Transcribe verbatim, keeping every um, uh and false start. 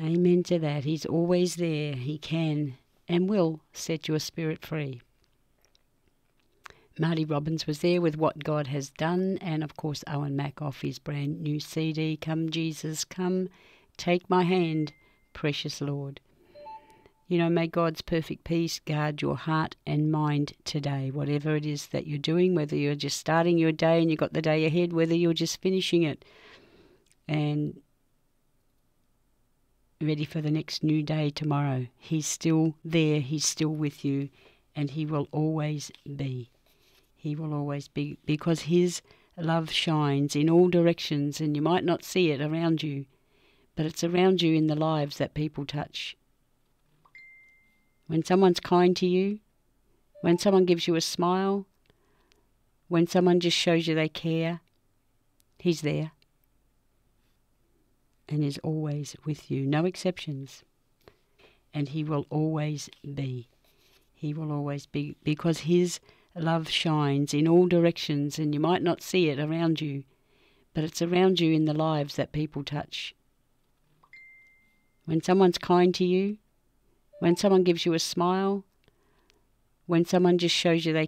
Amen to that. He's always there. He can and will set your spirit free. Marty Robbins was there with What God Has Done, and of course Owen Mack off his brand new C D, Come Jesus Come, Take My Hand, Precious Lord. You know, may God's perfect peace guard your heart and mind today, whatever it is that you're doing, whether you're just starting your day and you've got the day ahead, whether you're just finishing it and ready for the next new day tomorrow. He's still there, he's still with you, and he will always be. He will always be, because his love shines in all directions, and you might not see it around you, but it's around you in the lives that people touch. When someone's kind to you, when someone gives you a smile, when someone just shows you they care, he's there and is always with you, no exceptions. And he will always be. He will always be, because his love shines in all directions, and you might not see it around you, but it's around you in the lives that people touch. When someone's kind to you, when someone gives you a smile, when someone just shows you they